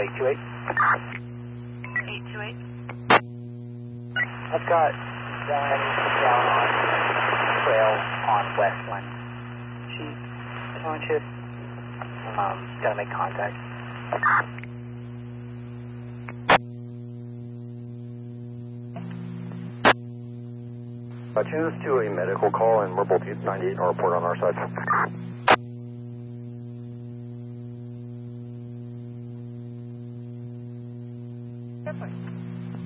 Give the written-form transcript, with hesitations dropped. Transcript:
828. 828. I've got one down on trail on Westland. She's conscious. Gotta make contact. Choose to a medical call, and we're both 98 and report on our side.